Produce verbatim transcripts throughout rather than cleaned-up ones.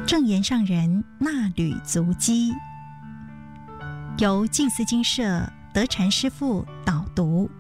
正言上人纳履足迹，由静思精舍德禅师父导读。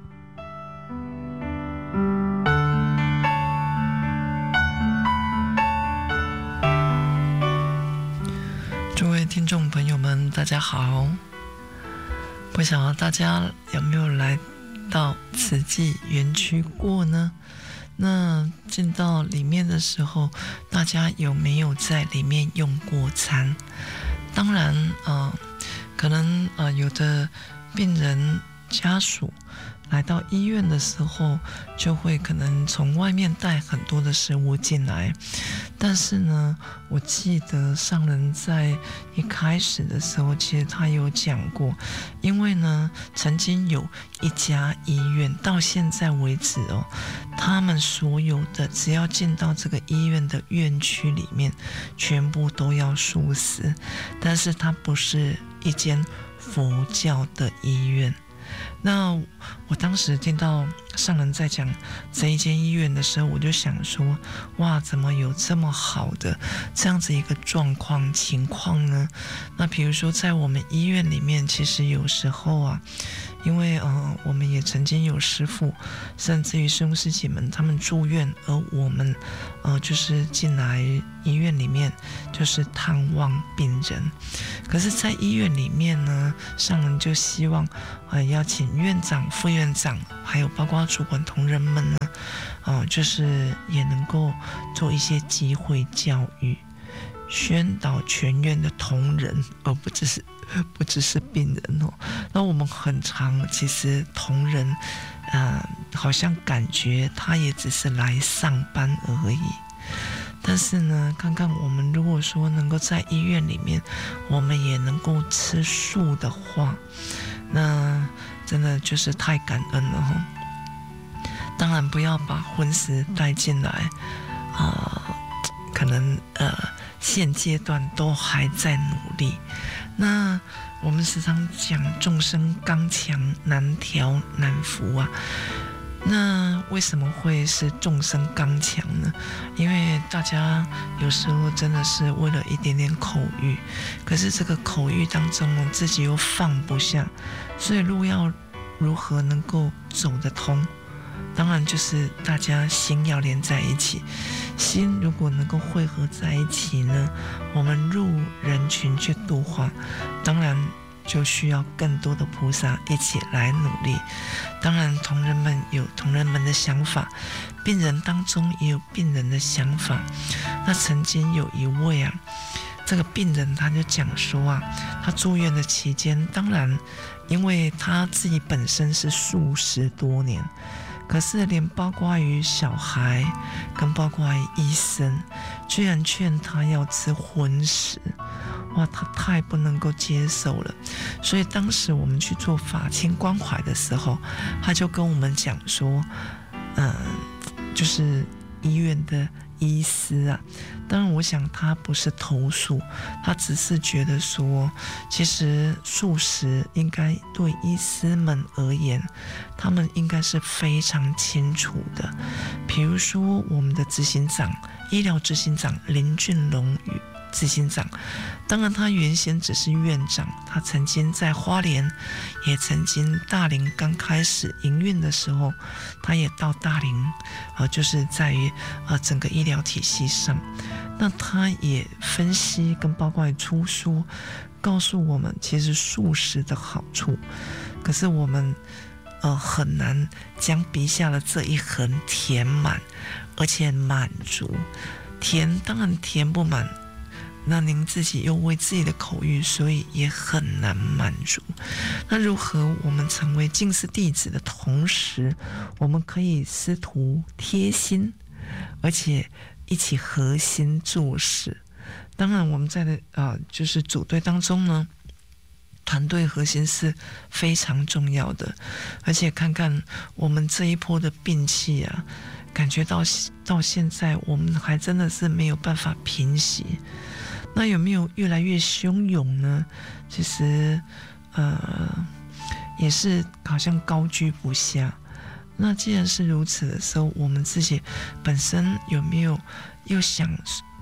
诸位听众朋友们，大家好。不晓得大家有没有来到慈济园区过呢？那进到里面的时候，大家有没有在里面用过餐？当然，呃，可能呃有的病人家属来到医院的时候，就会可能从外面带很多的食物进来。但是呢，我记得上人在一开始的时候，其实他有讲过，因为呢，曾经有一家医院到现在为止哦，他们所有的只要进到这个医院的院区里面，全部都要素食，但是它不是一间佛教的医院。那我当时听到上人在讲这一间医院的时候，我就想说，哇，怎么有这么好的这样子一个状况情况呢？那比如说在我们医院里面，其实有时候啊，因为呃，我们也曾经有师父，甚至于师兄师姐们他们住院，而我们呃就是进来医院里面就是探望病人。可是在医院里面呢，上人就希望呃要请院长、副院长还有包括主管同仁们呢，呃就是也能够做一些机会教育，宣导全院的同仁，而不只是不只是病人哦。那我们很常其实同仁呃好像感觉他也只是来上班而已。但是呢，看看我们如果说能够在医院里面，我们也能够吃素的话，那真的就是太感恩了哈。当然不要把荤食带进来，啊、呃，可能呃现阶段都还在努力。那我们时常讲众生刚强难调难服啊。那为什么会是众生刚强呢？因为大家有时候真的是为了一点点口欲，可是这个口欲当中呢，自己又放不下，所以路要如何能够走得通？当然就是大家心要连在一起，心如果能够汇合在一起呢，我们入人群去度化，当然就需要更多的菩萨一起来努力。当然同仁们有同仁们的想法，病人当中也有病人的想法。那曾经有一位啊，这个病人他就讲说啊，他住院的期间，当然因为他自己本身是素食多年，可是连包括于小孩跟包括于医生居然劝他要吃荤食，哇，他太不能够接受了。所以当时我们去做法亲关怀的时候，他就跟我们讲说，嗯、呃，就是医院的医师啊，当然我想他不是投诉，他只是觉得说，其实素食应该对医师们而言，他们应该是非常清楚的。比如说我们的执行长，医疗执行长林俊龙执行长，当然他原先只是院长，他曾经在花莲，也曾经大林刚开始营运的时候，他也到大林，呃，就是在于呃整个医疗体系上，那他也分析跟包括出书，告诉我们其实素食的好处，可是我们呃很难将笔下的这一横填满，而且满足。填当然填不满，那您自己又为自己的口欲，所以也很难满足。那如何我们成为净师弟子的同时，我们可以师徒贴心，而且一起合心做事。当然我们在的呃就是组队当中呢，团队核心是非常重要的。而且看看我们这一波的病气啊，感觉到到现在我们还真的是没有办法平息。那有没有越来越汹涌呢？其实呃也是好像高居不下。那既然是如此的时候，我们自己本身有没有又想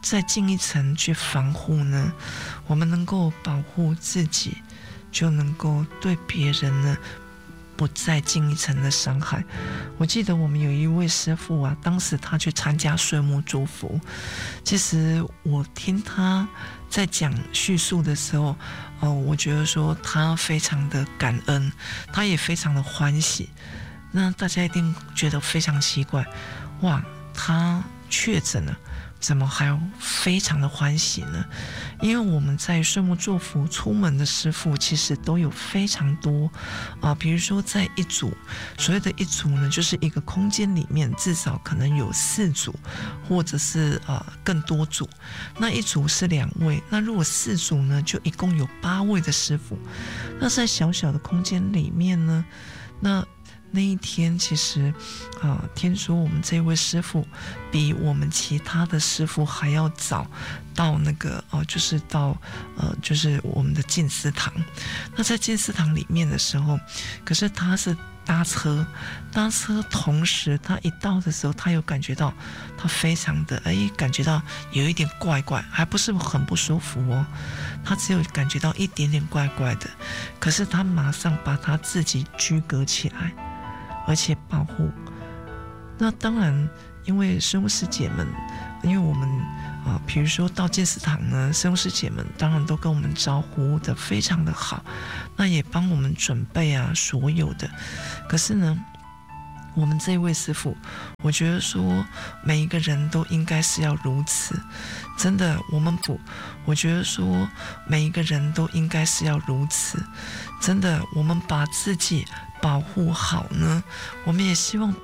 再进一层去防护呢？我们能够保护自己，就能够对别人呢不再进一层的伤害。我记得我们有一位师父啊，当时他去参加岁末祝福，其实我听他在讲叙述的时候，呃，我觉得说他非常的感恩，他也非常的欢喜。那大家一定觉得非常奇怪，哇，他确诊了，怎么还要非常的欢喜呢？因为我们在岁末祝福出门的师父其实都有非常多啊、呃，比如说在一组，所谓的一组呢，就是一个空间里面至少可能有四组，或者是呃更多组。那一组是两位，那如果四组呢，就一共有八位的师父。那在小小的空间里面呢，那那一天其实啊、呃，听说我们这位师父比我们其他的师父还要早到那个哦、呃，就是到呃，就是我们的静思堂。那在静思堂里面的时候，可是他是搭车，搭车同时他一到的时候，他有感觉到他非常的哎，感觉到有一点怪怪，还不是很不舒服哦，他只有感觉到一点点怪怪的，可是他马上把他自己居隔起来，而且保护。那当然，因为师兄师姐们，因为我们啊、呃，比如说到静思堂呢，师兄师姐们当然都跟我们招呼的非常的好，那也帮我们准备啊所有的。可是呢，我们这一位师父，我觉得说每一个人都应该是要如此，真的，我们不，我觉得说每一个人都应该是要如此，真的，我们把自己保护好呢，我们也希望